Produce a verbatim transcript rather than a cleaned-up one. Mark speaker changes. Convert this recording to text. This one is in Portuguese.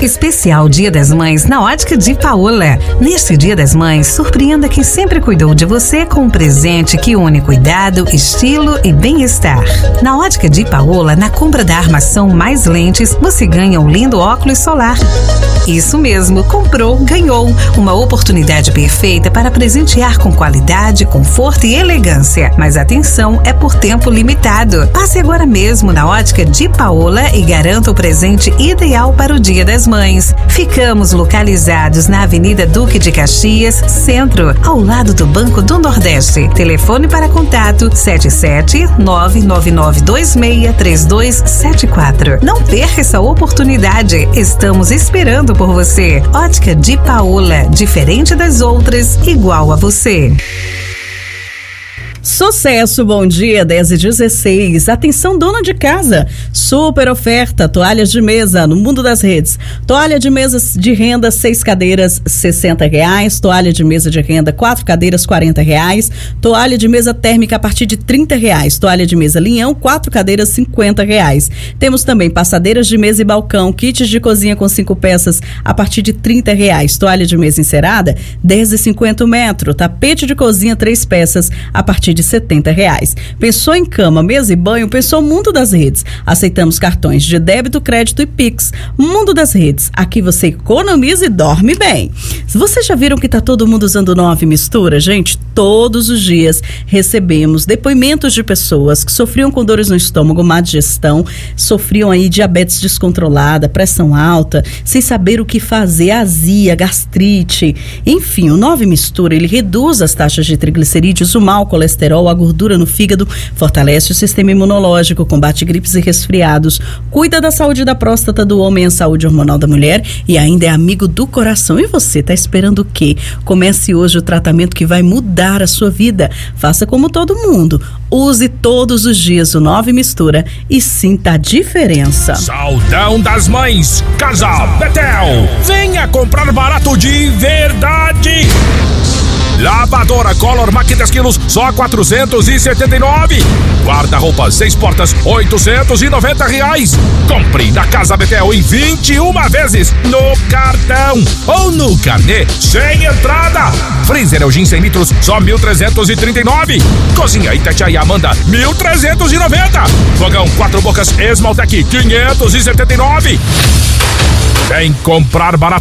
Speaker 1: Especial Dia das Mães na Ótica de Paola. Neste Dia das Mães, surpreenda quem sempre cuidou de você com um presente que une cuidado, estilo e bem-estar. Na Ótica de Paola, na compra da armação mais lentes, você ganha um lindo óculos solar. Isso mesmo, comprou, ganhou. Uma oportunidade perfeita para presentear com qualidade, conforto e elegância. Mas atenção, é por tempo limitado. Passe agora mesmo na Ótica de Paola e garanta o presente ideal para o Dia das Mães. Ficamos localizados na Avenida Duque de Caxias, Centro, ao lado do Banco do Nordeste. Telefone para contato sete sete nove nove nove dois seis três dois sete quatro. Não perca essa oportunidade. Estamos esperando por você. Ótica de Paola, diferente das outras, igual a você.
Speaker 2: Sucesso, bom dia, dez e dezesseis. Atenção, dona de casa. Super oferta, toalhas de mesa no Mundo das Redes. Toalha de mesa de renda, seis cadeiras, sessenta reais. Toalha de mesa de renda, quatro cadeiras, quarenta reais. Toalha de mesa térmica a partir de trinta reais. Toalha de mesa linhão, quatro cadeiras, cinquenta reais. Temos também passadeiras de mesa e balcão, kits de cozinha com cinco peças a partir de trinta reais. Toalha de mesa encerada, dez e cinquenta metro. Tapete de cozinha, três peças a partir de setenta reais. Pensou em cama, mesa e banho? Pensou Mundo das Redes. Aceitamos cartões de débito, crédito e Pix. Mundo das Redes. Aqui você economiza e dorme bem. Vocês já viram que tá todo mundo usando Nove Mistura? Gente, todos os dias recebemos depoimentos de pessoas que sofriam com dores no estômago, má digestão, sofriam aí diabetes descontrolada, pressão alta, sem saber o que fazer, azia, gastrite. Enfim, o Nove Mistura, ele reduz as taxas de triglicerídeos, o mau colesterol, a gordura no fígado, fortalece o sistema imunológico, combate gripes e resfriados, cuida da saúde da próstata do homem, a saúde hormonal da mulher e ainda é amigo do coração. E você, tá esperando o quê? Comece hoje o tratamento que vai mudar a sua vida. Faça como todo mundo. Use todos os dias o Nove Mistura e sinta a diferença.
Speaker 3: Saudão das Mães, Casal Betel. Venha comprar barato de verdade. Lavadora Color Mac dez quilos, só quatrocentos e setenta e nove. Guarda-roupa seis portas, oitocentos e noventa reais. Compre na Casa Betel em vinte e uma vezes no cartão ou no carnê sem entrada. Freezer Elgin cem litros, só mil trezentos e trinta e nove. Cozinha Itatiaia Amanda, mil trezentos e noventa. Fogão quatro bocas Esmaltec, quinhentos e setenta e nove. Vem comprar barato